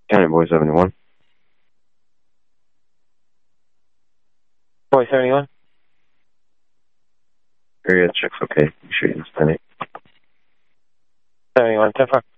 County Boy 71. Boy 71. Area check's okay. You sure you understand it? 71, 10-4.